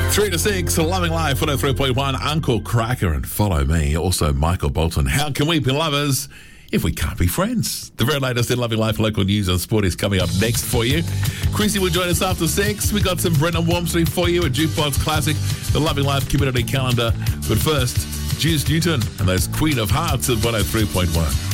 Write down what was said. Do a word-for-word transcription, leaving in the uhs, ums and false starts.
Three to six, Loving Life, one oh three point one, Uncle Cracker and Follow Me. Also, Michael Bolton. How can we be lovers if we can't be friends? The very latest in Loving Life local news and sport is coming up next for you. Chrissy will join us after six. We got some Brendan Wormsley for you, a Jukebox Classic, the Loving Life community calendar. But first, Juice Newton and those Queen of Hearts at one oh three point one.